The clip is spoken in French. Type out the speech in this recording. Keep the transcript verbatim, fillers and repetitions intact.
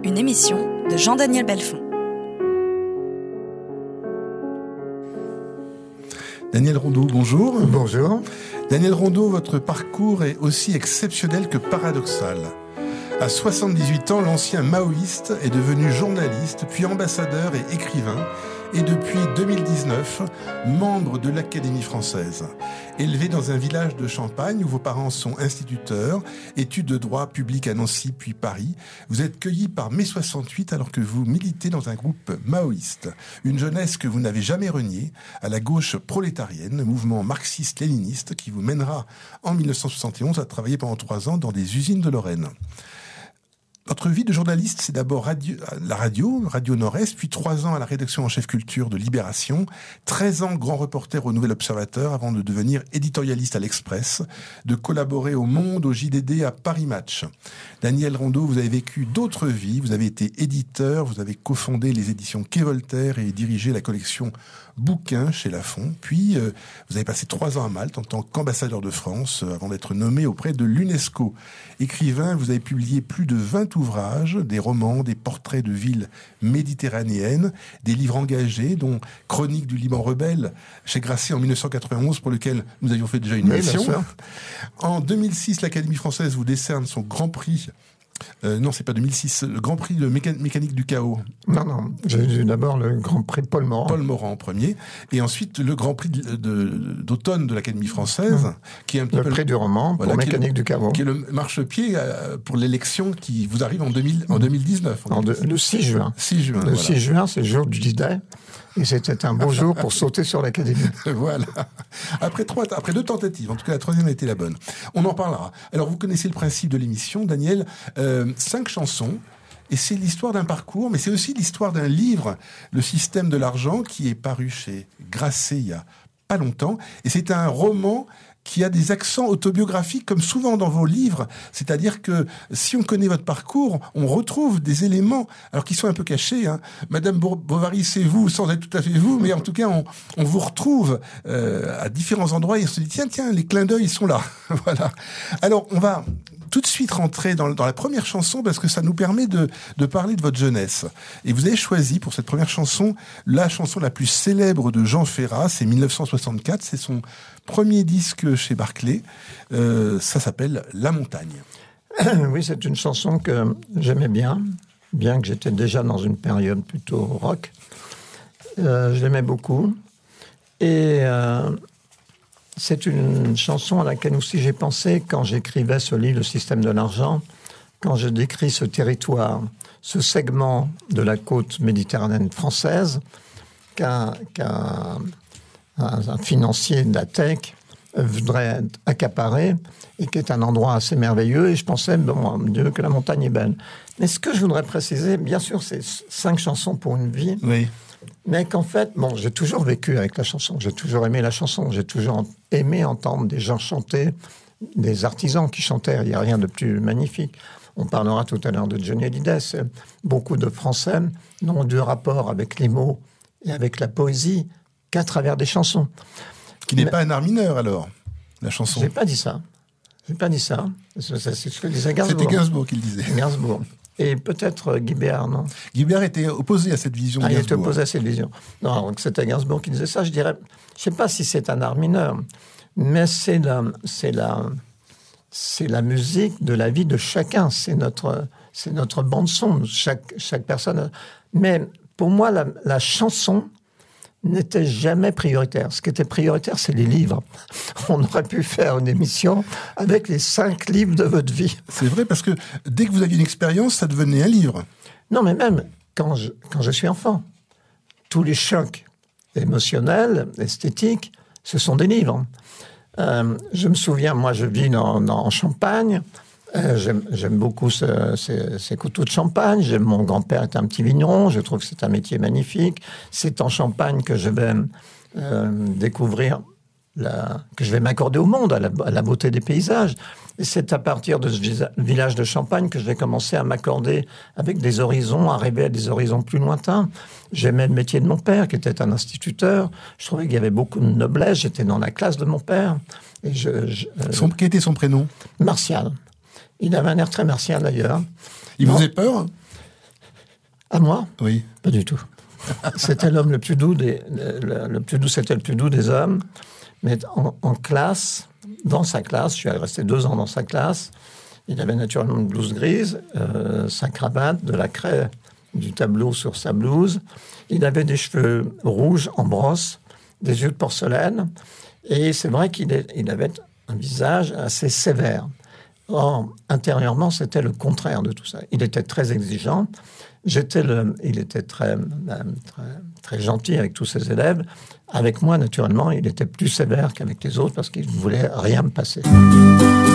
une émission de Jean-Daniel Belfond. Daniel Rondeau, bonjour. Bonjour. Daniel Rondeau, votre parcours est aussi exceptionnel que paradoxal. À soixante-dix-huit ans, l'ancien maoïste est devenu journaliste, puis ambassadeur et écrivain, et depuis deux mille dix-neuf, membre de l'Académie française. Élevé dans un village de Champagne où vos parents sont instituteurs, études de droit public à Nancy puis Paris, vous êtes cueilli par mai soixante-huit alors que vous militez dans un groupe maoïste. Une jeunesse que vous n'avez jamais reniée, à la gauche prolétarienne, mouvement marxiste-léniniste qui vous mènera en mille neuf cent soixante et onze à travailler pendant trois ans dans des usines de Lorraine. Votre vie de journaliste, c'est d'abord radio, la radio, Radio Nord-Est, puis trois ans à la rédaction en chef culture de Libération, treize ans grand reporter au Nouvel Observateur avant de devenir éditorialiste à l'Express, de collaborer au Monde, au J D D, à Paris Match. Daniel Rondeau, vous avez vécu d'autres vies, vous avez été éditeur, vous avez cofondé les éditions Quai Voltaire et dirigé la collection Bouquins chez Lafon, puis euh, vous avez passé trois ans à Malte en tant qu'ambassadeur de France euh, avant d'être nommé auprès de l'UNESCO. Écrivain, vous avez publié plus de vingt ouvrages, des romans, des portraits de villes méditerranéennes, des livres engagés, dont Chronique du Liban rebelle chez Grasset en mille neuf cent quatre-vingt-onze, pour lequel nous avions fait déjà une oui, émission. En deux mille six, l'Académie française vous décerne son Grand Prix. Euh, non, c'est pas deux mille six, le Grand Prix de méca- mécanique du chaos. Non, non, j'ai eu d'abord le Grand Prix Paul Morand. Paul Morand en premier, et ensuite le Grand Prix de, de, d'automne de l'Académie française, mmh. qui est un petit le peu... prix le, du roman pour voilà, mécanique le, du chaos. Qui est le marchepied euh, pour l'élection qui vous arrive en, deux mille, en deux mille dix-neuf. En de, le six juin. six juin. Le voilà. six juin, c'est le jour du D-Day. Et c'était un beau jour pour sauter sur l'Académie. Voilà. Après trois, après deux tentatives, en tout cas la troisième a été la bonne. On en parlera. Alors vous connaissez le principe de l'émission, Daniel. Euh, cinq chansons. Et c'est l'histoire d'un parcours, mais c'est aussi l'histoire d'un livre, Le système de l'argent, qui est paru chez Grasset il y a pas longtemps. Et c'est un roman qui a des accents autobiographiques, comme souvent dans vos livres. C'est-à-dire que si on connaît votre parcours, on retrouve des éléments, alors qui sont un peu cachés. Hein. Madame Bovary, c'est vous, sans être tout à fait vous, mais en tout cas, on, on vous retrouve euh, à différents endroits et on se dit, tiens, tiens, les clins d'œil, ils sont là. Voilà. Alors, on va tout de suite rentrer dans, dans la première chanson parce que ça nous permet de, de parler de votre jeunesse. Et vous avez choisi pour cette première chanson la chanson la plus célèbre de Jean Ferrat, c'est mille neuf cent soixante-quatre, c'est son premier disque chez Barclay, euh, ça s'appelle La Montagne. Oui, c'est une chanson que j'aimais bien, bien que j'étais déjà dans une période plutôt rock. Euh, je l'aimais beaucoup. Et... Euh, c'est une chanson à laquelle aussi j'ai pensé quand j'écrivais ce livre, Le système de l'argent, quand je décris ce territoire, ce segment de la côte méditerranéenne française qu'un, qu'un un, un financier de la tech voudrait accaparer et qui est un endroit assez merveilleux. Et je pensais, bon, mon Dieu, que la montagne est belle. Mais ce que je voudrais préciser, bien sûr, c'est cinq chansons pour une vie. Oui. Mais qu'en fait, bon, j'ai toujours vécu avec la chanson, j'ai toujours aimé la chanson, j'ai toujours aimé entendre des gens chanter, des artisans qui chantaient, il n'y a rien de plus magnifique. On parlera tout à l'heure de Johnny Hallyday, beaucoup de Français n'ont de rapport avec les mots et avec la poésie qu'à travers des chansons. Qui n'est Mais, pas un art mineur alors, la chanson. J'ai pas dit ça, j'ai pas dit ça, c'est, c'est ce que disait Gainsbourg. C'était Gainsbourg qui le disait. Gainsbourg. Et peut-être Guy Béard, non ? Guy Béard était opposé à cette vision de ah, Gainsbourg. Il était opposé à cette vision. Non, c'était Gainsbourg qui disait ça. Je dirais, je ne sais pas si c'est un art mineur, mais c'est la, c'est la, c'est la musique de la vie de chacun. C'est notre, c'est notre bande son. Chaque, chaque personne. Mais pour moi, la, la chanson n'était jamais prioritaire. Ce qui était prioritaire, c'est les livres. On aurait pu faire une émission avec les cinq livres de votre vie. C'est vrai, parce que dès que vous aviez une expérience, ça devenait un livre. Non, mais même quand je, quand je suis enfant, tous les chocs émotionnels, esthétiques, ce sont des livres. Euh, je me souviens, moi, je vis dans, dans, en Champagne. Euh, j'aime, j'aime beaucoup ce, ces, ces couteaux de champagne. J'aime, mon grand-père est un petit vigneron. Je trouve que c'est un métier magnifique. C'est en Champagne que je vais euh, découvrir, la, que je vais m'accorder au monde, à la, à la beauté des paysages. Et c'est à partir de ce village de Champagne que je vais commencer à m'accorder avec des horizons, à rêver à des horizons plus lointains. J'aimais le métier de mon père, qui était un instituteur. Je trouvais qu'il y avait beaucoup de noblesse. J'étais dans la classe de mon père. Et je, je, euh, son, quel était son prénom ? Martial. Il avait un air très martial, d'ailleurs. Il non. vous faisait peur ? À moi? Oui. Pas du tout. C'était l'homme le plus doux des, le, le plus doux, c'était le plus doux des hommes. Mais en, en classe, dans sa classe, je suis resté deux ans dans sa classe. Il avait naturellement une blouse grise, euh, sa cravate, de la craie du tableau sur sa blouse. Il avait des cheveux rouges en brosse, des yeux de porcelaine. Et c'est vrai qu'il est, il avait un visage assez sévère. Or, intérieurement, c'était le contraire de tout ça. Il était très exigeant. J'étais le, il était très, très, très gentil avec tous ses élèves. Avec moi, naturellement, il était plus sévère qu'avec les autres parce qu'il ne voulait rien me passer.